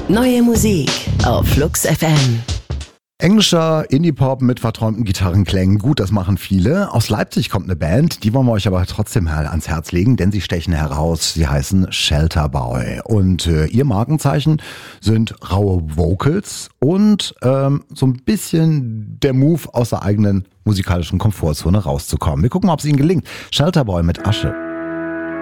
Neue Musik auf Flux FM. Englischer Indie-Pop mit verträumten Gitarrenklängen. Gut, das machen viele. Aus Leipzig kommt eine Band, die wollen wir euch aber trotzdem mal ans Herz legen, denn sie stechen heraus. Sie heißen Shelterboy. Und ihr Markenzeichen sind raue Vocals und so ein bisschen der Move aus der eigenen musikalischen Komfortzone rauszukommen. Wir gucken mal, ob es ihnen gelingt. Shelterboy mit Asche.